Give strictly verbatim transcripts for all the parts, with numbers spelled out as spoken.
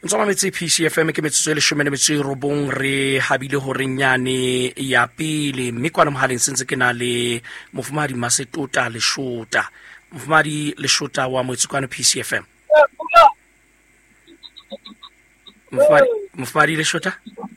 Ntsoma metsi P C F M ke metsotso e leshome le metso e robong re habile hore nyane ya pele mme kwana mohaleng sentse ke na le Mofumahadi Masetota Leshota. Mofumahadi Leshota wa Moitsekwane P C F M. Mofumahadi Mofumahadi Leshota?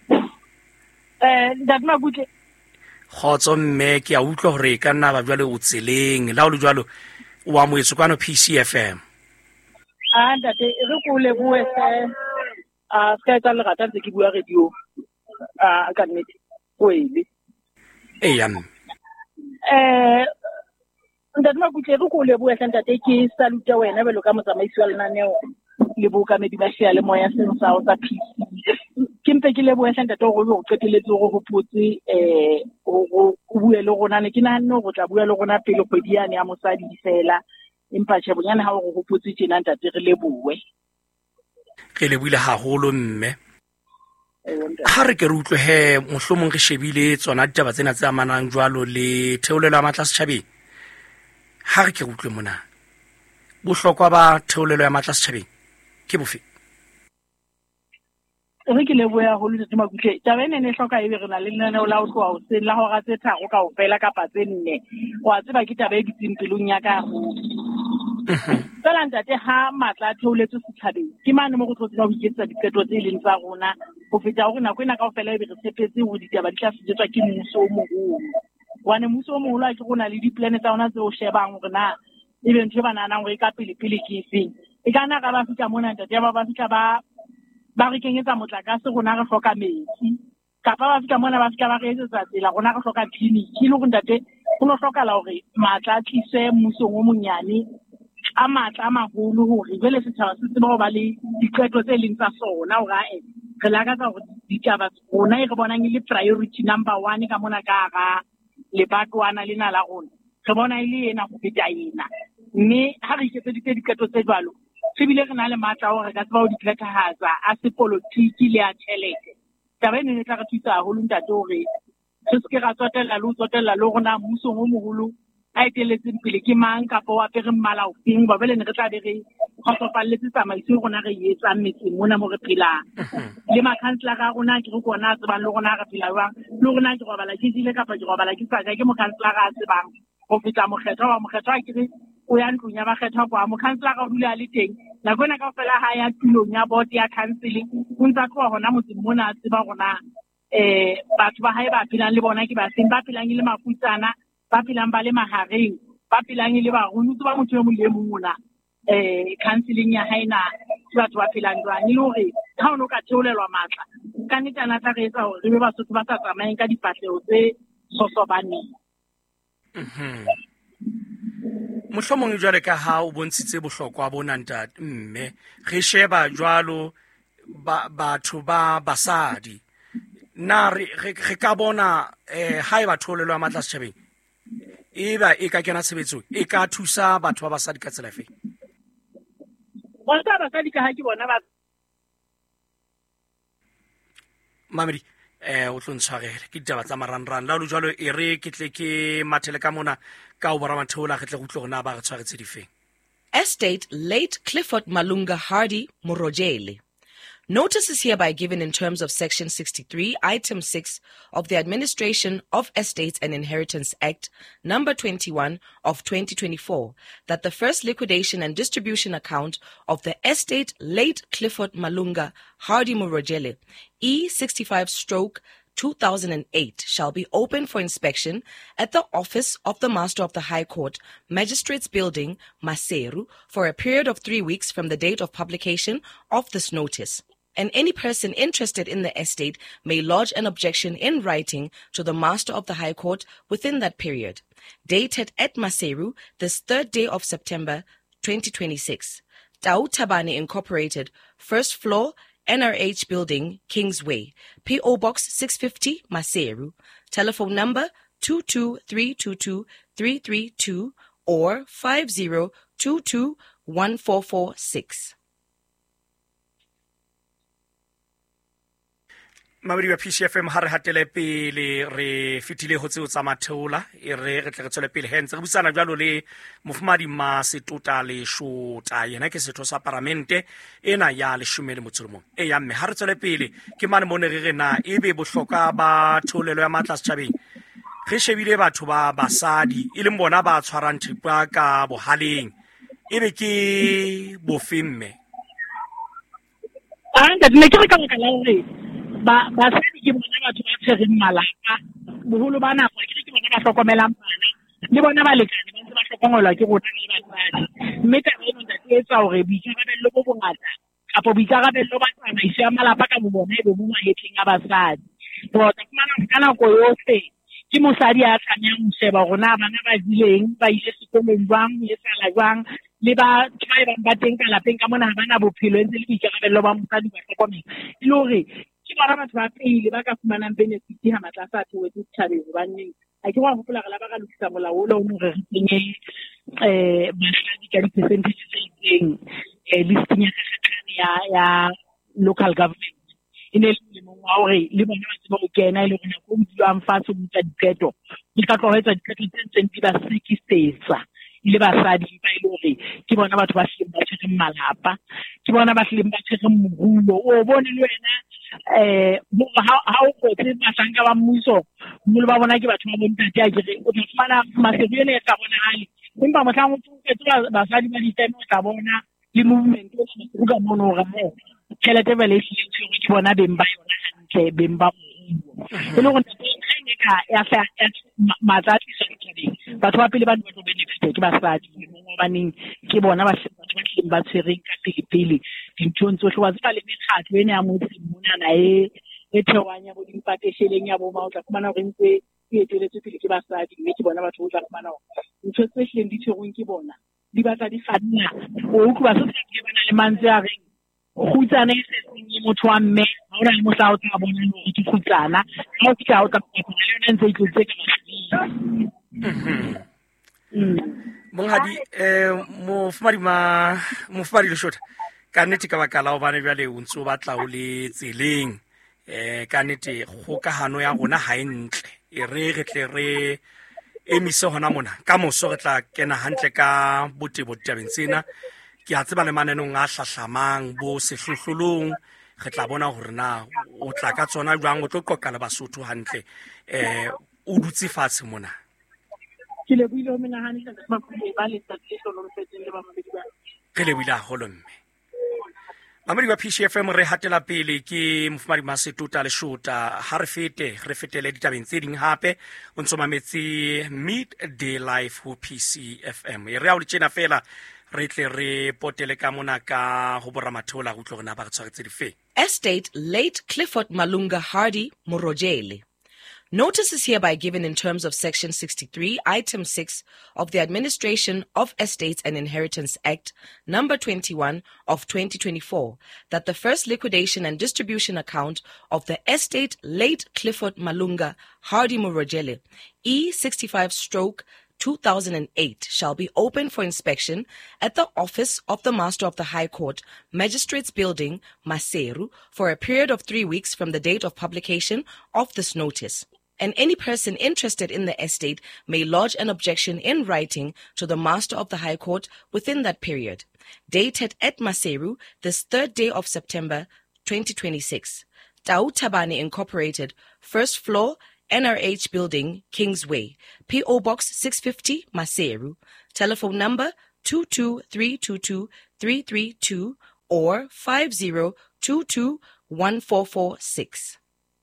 Eh ndatma butle. Khotso mme ke a utlwa hore ka nna ba jwale o tseleng la o le jwalo wa Moitsekwane P C F M. Ah ntate re go le bue se a ska tsa le rata ntse ke bua radio a ka nnete go ile e ya mme eh ndatma butle re go le bue se ntate ke salute wena belo ka motsamaisi wa lenaneo le buka me di ba shia le moya sensa o tsa P C ke mpe ke le bue se ntate go go qeteletse go go putse eh go bue le gona ne ke nahane go tla bua le gona pele kgwedi yane ya mosadi fela empa tse bonyane ha go go putse tjena ntate re le bue ke le buile haholo mme ha re ke re utlwe he mohlomong re shebile tsona ditaba tsena tse amanang jwalo le theolelo ya matla setjhabeng ha re ke re utlwe mona bohlokwa ba theolelo ya matla setjhabeng ke bofe re ke le boya ho le tsema kutle taba ene ne hloka ebe re na le nna la o tloa o se la hora tse tharo ka o fela ka patse nne wa tseba ke taba e diteng pelong ya ka ho tsela ntate ha matla theoletse setjhabeng ke mane mo go tlotsela ho iketsa diketo tse leng tsa rona go feta hore nako ena ka o fela ebe re tshepetse ho ditaba di tla setsetswa ke mmuso o moholo wane mmuso o moholo a ke rona le di-plan tsa ona tse o shebang hore na ebe ntho ba nanang hore ka pele pele ke efeng e kana ka ba fika mona ntate ba ba fika ba ba re kenyetsa motlakase rona re hloka metsi kapa ba fika mona ba fika ba re etsetsa tsela rona re hloka clinic le go ntate go no hlokala hore matla tlise mmusong o monyane a matla a maholo hore jwale setjhaba se tseba ho ba le diqeto tse leng tsa sona hore ae re lakatsa hore ditaba rona e re bonang e le priority number one ka mona ka ga lebatwana lena la rona re bona ile ena go feta ena mme ha re iketseditse diqeto tse jwalo se bile re na le matla hore ka tseba ho diphethahatsa a se politiki le a tjhelete taba ene ne tla re thusa haholo ntate hore se se ke ra tsotella le ho tsotella le rona mmusong o moholo a eteletseng pele ke mang kapa o apere mmala o feng ba bele ne re tla be re kgotsofalletse tsamaiso rona re etsang metseng mona mo re phelang le makhansela ga rona ke re kona a tsebang le rona re phela jwang le rona ke robala ke dile kapa ke robala ke sa ke mo khansela ga a tsebang go feta mokgetho wa mokgetho a kere o ya ntlong ya bakgetho kwa mo khansela ga o dula le teng la gona ka fela ha ya tulong ya board ya counseling o ntse tloa hona motseng mona a tseba rona eh batho ba hae ba phelang le bona ke ba seng ba phelang le mafutsana ba phelang ba le mahareng ba phelang le ba rona tse ba motho yo mo le mona eh counseling ya haina batho ba phelang jwang le hore ha ono ka theolelwa matla ka nitana tla re etsa hore re be ba sotho ba sa tsamaeng ka dipatleo tse sosobaneng mhm mohlomong jwale ka ha o bontshitse bohlokwa bona ntate mme re sheba jwalo ba batho ba basadi na re re ka bona eh ha e ba theolelo ya matla setjhabeng eba e ka kena tshebetso e ka thusa batho ba basadi ka tsela efe bona basadi ka ha ke bona ba mamedi eh o tlontshwarele ke ditaba tsa maranran la lo jwalo e re ke tle ke mathele ka mona ka o bora matheola ge tle go tlo gona ba re tshwaretse difeng Estate late Clifford Malunga Hardy Morojele. Notice is hereby given in terms of Section sixty-three, Item six of the Administration of Estates and Inheritance Act, Number twenty-one of twenty twenty-four, that the first liquidation and distribution account of the estate late Clifford Malunga Hardy Morojele, E sixty-five stroke two thousand eight, shall be open for inspection at the Office of the Master of the High Court, Magistrates Building, Maseru, for a period of three weeks from the date of publication of this notice. And any person interested in the estate may lodge an objection in writing to the Master of the High Court within that period. Dated at Maseru, this third day of September twenty twenty-six. Tau Tabane Incorporated, first floor, N R H Building, Kingsway, P O Box six fifty, Maseru. Telephone number two two three two two three three two or five zero two two one four four six. Mamedi wa P C F M ha re hatele pele re fitile ho tseo tsa matheola e re re tle re tswele pele hentse re busana jwalo le Mofumadi Masetuta Leshota yena ke setho sa parlamente ena ya leshome le motso mong e ya mme ha re tswele pele ke mane mone re re na ebe bohloka ba theolelo ya matla setjhabeng re shebile batho ba basadi e leng bona ba tshwarang thipa ka bohaleng ebe ke bofemme anga dine ke re ka ka la hore ba ba sedi ke bona batho ba tshwereng malapa boholo ba nako ke ke bona ba hlokomelang bana le bona ba lekane ba ntse ba hlokomelwa ke rona le batsadi mme ka eno ntate etsa hore boikarabello bo bongata kapo boikarabello ba tsamaiso ya malapa ka bo bona e bo mo mahetleng a basadi bo tla fumana ka nako yohle ke mosadi a tshanyang ho sheba rona bana ba dileng ba ile sekolong jwang le sala jwang le ba tshwae ba ba teng ka lapeng ka mona bana bophelo ntse le boikarabello ba mosadi ba hlokomela e le hore ke bona batho ba pele ba ka fumanang benefit ha matlasa a thowe dithabeng hobaneng a ke wa hopola re la ba ka lokisa molao o le o re renye eh basadi ka di-percentage tse itseng eh listing ya kgetho ya ya local government ine le mo wa hore le bona ba tseba ho kena ile rena go buang fatshe mo tsa dipheto di ka tlohetsa dipheto tse ntseng di ba sekisetsa ile basadi ba ile hore ke bona batho ba hleng ba tshwere malapa ke bona ba hleng ba tshwere morulo o bone le wena eh ha ha o go tse matanga ba mmuso mo le ba bona ke batho ba bontate a kere o tshwana masebiele e tsa bona hali empa mohlang o tsetse basadi ba diteme o tla bona le movement o se ka mono ra mo tšhelete ba le hleng ke bona beng ba yona hantle beng ba e le go nne ka ya fa matsatsi sa ditšhelete batho ba pele ba nne ba benefit ke basadi mo baneng ke bona ba batho ba tleng ba tshwereng ka pele pele dintho tsohle wa tsa le mekgatlo ene ya motho mona na e e thewanya bo dimpatesheleng ya bo ma o tla fumana hore ntse e eteletse pele ke basadi mme ke bona batho o tla fumana hore ntho tse hleng di tshwerweng ke bona di batla di kganna o utlwa se ke bana le mantswe a reng go tsana e se seng motho wa mme ha ona le motla o tla bona hore ke khutsana ha o tla o tla bona le yona ntse e tlotse ka masedi Monghadi eh Mofumadi ma Mofumadi Leshota ka nnete ka baka la ho bana jwale o ntse o batla o le tseleng eh ka nnete kgokahano ya rona ha e ntle e re re tle re emise hona mona ka moso re tla kena hantle ka botebo tabeng tsena ke a tseba le manenong a hlahlamang bo sehlohlolong re tla bona hore na o tla ka tsona jwang o tlo qoqa le Basotho hantle eh o dutse fatshe mona ke le buile o menahane ka ba ba le tsatlelo lo fetseng le ba mabedi ba ke le buile haholo mme Mamedi wa P C F M re hatela pele ke Mofumadi Masetuta Leshota ha re fete re fetele ditabeng tse ding hape o ntso mametse Midday Live ho P C F M e re a o tsena fela re tle re potele ka mona ka ho bora matheola go tlo rena ba re tshwaretse dife Estate late Clifford Malunga Hardy Morojele. Notice is hereby given in terms of Section sixty-three, Item six of the Administration of Estates and Inheritance Act, Number twenty-one of twenty twenty-four, that the first liquidation and distribution account of the estate late Clifford Malunga Hardy Morojele, E sixty-five stroke two thousand eight, shall be open for inspection at the Office of the Master of the High Court, Magistrates Building, Maseru, for a period of three weeks from the date of publication of this notice. And any person interested in the estate may lodge an objection in writing to the Master of the High Court within that period. Dated at Maseru, this third day of September twenty twenty-six. Tau Tabane Incorporated, first floor, N R H Building, Kingsway, P O Box six fifty, Maseru. Telephone number two two three two two three three two or five zero two two one four four six.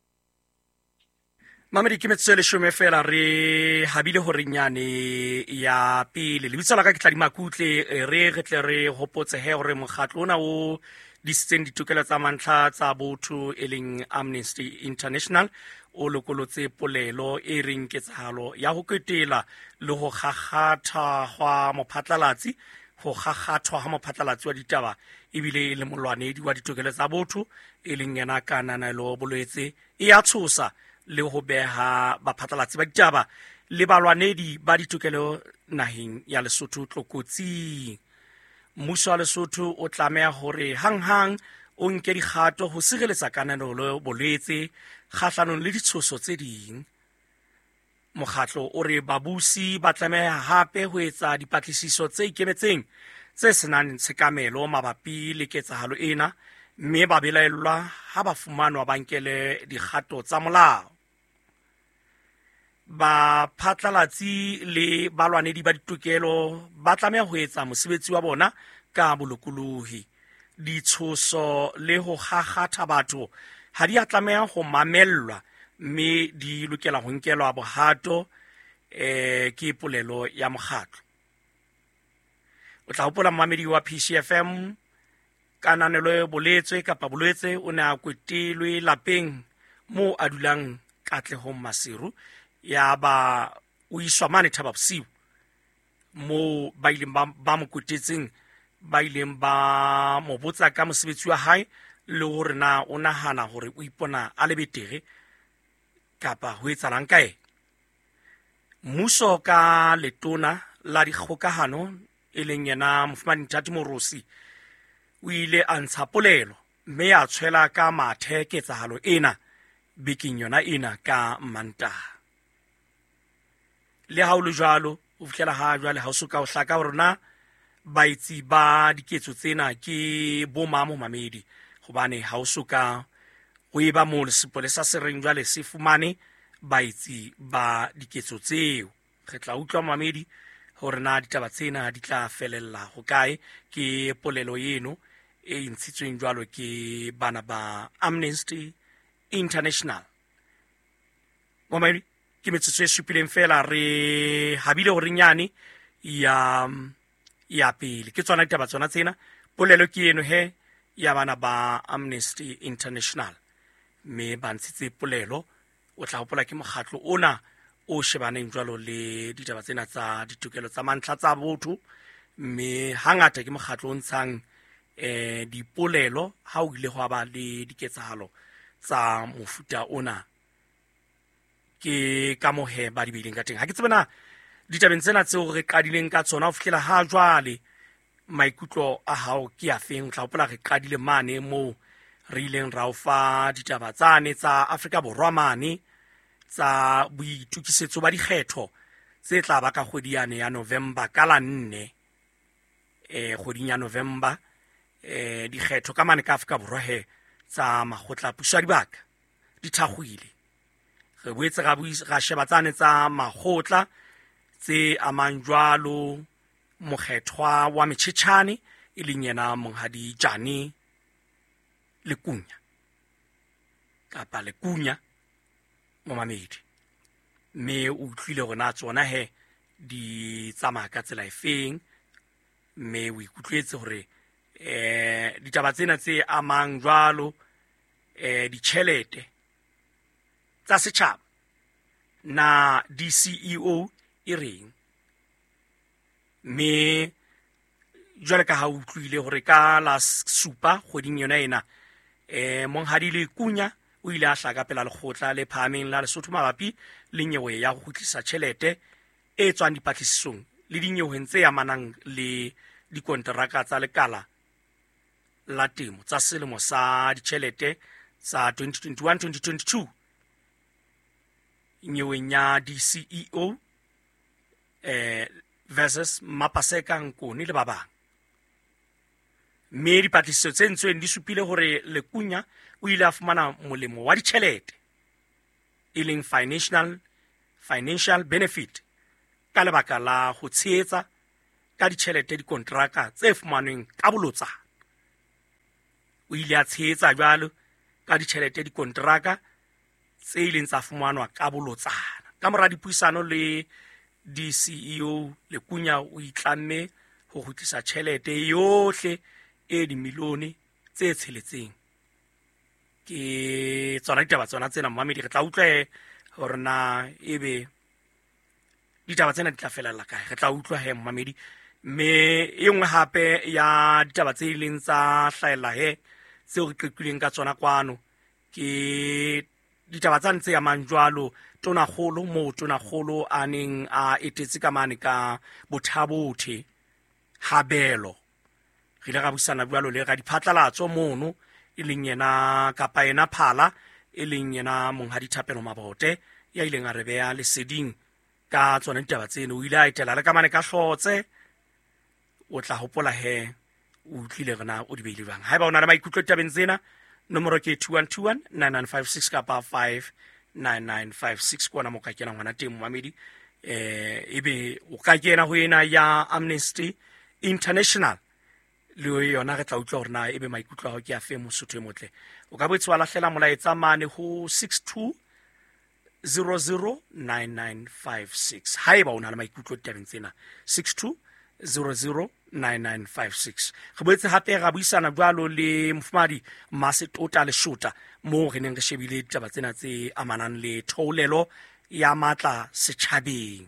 Mamedi ke metsele shome fela re habile hore nyane ya pele le bitsala ka ke tla di makutle re re tle re hopotse he hore mokgatlo ona o disitseng ditokelo tsa mantlha tsa botho e leng Amnesty International o lokolotse polelo e reng ketsahalo ya ho ketela le ho gagatha gwa mophatlalatsi go gagatha ga mophatlalatsi wa ditaba ebile le molwanedi wa ditokelo tsa botho e leng yena kanana lo bolwetse e a tshosa le ho beha baphatlalatsi ba ditaba le balwanedi ba ditokelo naheng ya Lesotho tlokotsi. Mmuso wa Lesotho o tlameha hore hang hang o nke dikgato ho sireletsa kananelo bolwetse kgahlanong le ditshoso tse ding. Mokgatlo o re babusi ba tlameha hape ho etsa dipatlisiso tse ikemetseng tse senang tshekamelo mabapi le ketsahalo ena, mme ba belaellwa ha ba fumanwa ba nkele dikgato tsa molao. Ba phatlalatsi le balwanedi ba ditokelo ba tlameha ho etsa mosebetsi wa bona ka bolokolohi. Ditshoso le ho kgakgatha batho ha di a tlameha ho mamellwa, mme di lokela ho nkelwa bohato eh ke polelo ya mokgatlo. O tla hopola mmamedi wa P C F M kananelo boletswe kapa bolwetse o ne a kwetelwe lapeng mo a dulang Katlehong Masiru, ya ba o iswa mane Thaba Bosiu mo ba ileng ba mo kwetetseng, ba ileng ba mo botsa ka mosebetsi wa hae le hore na o nahana hore o ipona a le betere kapa ho etsalang kae. Mmuso ka letona la dikgokahano e leng yena Mofumahadi Nthati Morosi o ile a ntsha polelo, mme a tshwela ka mathe ketsahalo ena bekeng yona ena ka Mantaha. Le ha o le jwalo, o fihlela ha jwale ha o soka o hlaka hore na baitsi ba diketso tsena ke bo mamo mamedi, hobane ha o soka o eba mo sepolesa se reng jwale se fumane baitsi ba diketso tseo. Re tla utlwa mamedi hore na ditaba tsena di tla felella ho kae ke polelo eno e ntshitsweng jwalo ke bana ba Amnesty International. Mamedi ke metsotso e supileng fela re habile hore nyane ya ya pele ke tsona ditaba tsona tsena. Polelo ke eno he ya bana ba Amnesty International, mme ba ntshitse polelo. O tla hopola ke mokgatlo ona o shebaneng jwalo le ditaba tsena tsa ditokelo tsa mantlha tsa botho, mme hangata ke mokgatlo o ntshang eh dipolelo ha o ile ho ba le diketsahalo tsa mofuta ona. Ke ka mohe ba di bileng ka teng. Ha ke tsebana ditabeng tsena tseo re qadileng ka tsona ho fihlela ha jwale maikutlo a hao ke a feng. O tla hopola re qadile mane mo re ileng ra o fa ditaba tsane tsa Afrika Borwa mane tsa boitukisetso ba dikgetho tse tla ba ka kgwedi yane ya November ka la nne eh kgweding ya November eh dikgetho ka mane ka Afrika Borwa he tsa makgotla puso dibaka di thakgwile. Re boetse ga ga sheba tsane tsa makgotla tse amang jwalo mokgethwa wa Metjhetjhane e leng yena Monghadi Jani Lekunya kapa Lekunya momamedi, mme o utlwile hore na tsona he di tsamaya ka tsela e feng, mme o ikutlwetse hore eh ditaba tsena tse amang jwalo eh ditjhelete tsa setjhaba na D C E O e reng. Mme jwale ka ha o utlwile hore ka la supa kgweding yona ena eh Monghadi Lekunya o ile a hlaka pela lekgotla le phahameng la Lesotho mabapi le nyewe ya go khutlisa tjhelete e tswang dipatlisisong le dinyewe tse amanang le dikontraka tsa lekala la temo tsa selemo sa ditjhelete sa twenty twenty-one twenty twenty-two. Nyeweng ya D C E O eh versus Mapaseka Nkoni le ba bang. Mme dipatlisiso tse ntsweng di supile hore Lekunya o ile a fumana molemo wa ditjhelete e leng financial financial benefit ka lebaka la ho tshehetsa ka ditjhelete dikontraka tse fumanweng ka bolotsana. O ile a tshehetsa jwalo ka ditjhelete dikontraka tse ileng tsa fumanwa ka bolotsana. Ka mora dipuisano le D C E O, Lekunya o itlamme ho khutlisa tjhelete yohle e di milione tse tsheletseng. Ke tsona ditaba tsona tsena mmamedi re tla utlwa hore na ebe ditaba tsena di tla felella kae. Re tla utlwa he mmamedi. Mme e nngwe hape ya ditaba tse ileng tsa hlaela he tseo re qeqileng ka tsona kwano ke ditaba tsa ntse ya manjwalo tona kgolo mo tona kgolo a neng a etetse ka mane ka Bothabothe Habelo. Re ile ra busana jwalo le ga diphatlalatso mono e leng yena kapa ena Phala e leng yena Monghadi Thapelo Mabote ya ileng a re bea leseding ka tsona ditaba tseno. O ile a etela le ka mane ka hlotse, o tla hopola he o utlwile rena o di beile jwang. Haeba o na le maikutlo ditabeng tsena, nomoro ke two one two one nine nine five six kapa five nine nine five six kwana mo ka kena ngwana teng Momamedi. eh ebe o ka kena ho ena ya Amnesty International le yona re tla utlwa hore na ebe maikutlo a ho ke a fe Mosotho e motle. O ka boetse wa lahlela molaetsa mane ho six two zero zero nine nine five six haeba o na le maikutlo ditabeng tsena, six two zero zero nine nine five six. Re boetse hape ra buisana jwalo le Mofumahadi Masetota Leshota mo re neng re shebile ditaba tsena tse amanang le thoulelo ya matla setjhabeng.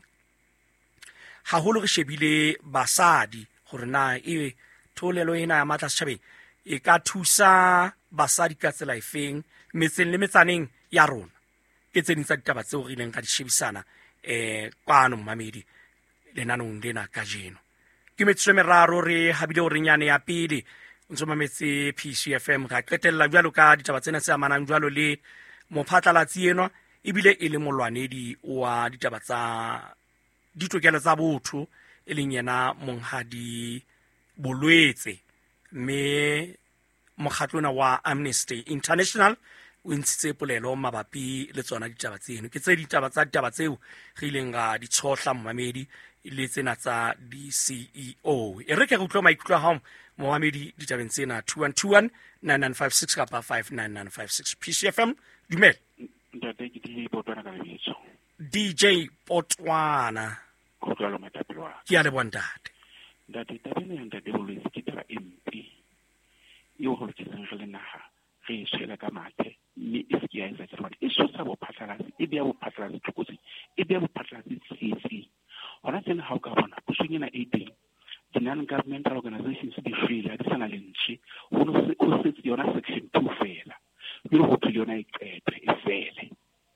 Haholo re shebile basadi hore na e thoulelo ena ya matla setjhabeng e ka thusa basadi ka tsela efeng metseng le metsaneng ya rona. Ke tse ding tsa ditaba tseo re ileng ka di shebisana eh kwano Momamedi lenanong lena ka jeno. Ke metswe meraro re habile o renyane ya pele ntse mametse P C F M ga qetella jwalo ka ditaba tsena tse amanang jwalo le mophatlalatsi enwa ebile e le molwanedi wa ditaba tsa ditokelo tsa botho e leng yena Monghadi Bolwetse, mme mokgatlona wa Amnesty International o ntshitse polelo mabapi le tsona ditaba tseno. Ke tse ditaba tsa ditaba tseo re ileng ga di tshohla Momamedi le tsena tsa D C E O. E re ke re utlwa maikutlo a hao Momamedi ditabeng tsena two one two one nine nine five six kapa five nine nine five six. P C F M dumela. Ntate ke di Potwana ka lebitso. D J Potwana. Go tswalo matapelwa. Ke a le bontate. Ntate tabeng ya ntate Bolwetse ke taba empe. Yo ho tseng re le naha re tshela ka mathe mme e se ya etsa tsona. E so sa bo phatlalatsi e be ya bo phatlalatsi tlokotsi e be ya bo phatlalatsi tsitsi. Hona tsena ha o ka bona pushingena eighteen the non-governmental organizations di fila di sana le ntshi ho no se se yona section two fela yo ho phile yona e qetwe e fele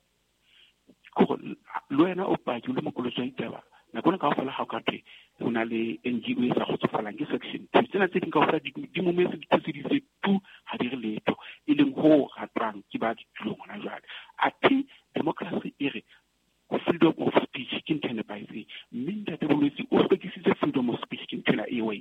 go lo ena o pa ke le mokolo tsa itaba na kona ka fela ha o ka thwe hona le N G O e sa go tsofalang ke section two tsena tse ding ka fela di mo metse di tse two ha di re letho e leng ho ratang ke ba di tlong hona jwale ati democracy e re freedom of speech ke ntene ba itse mme ntate Bolwetse o hlokisitse freedom of speech ke ntena e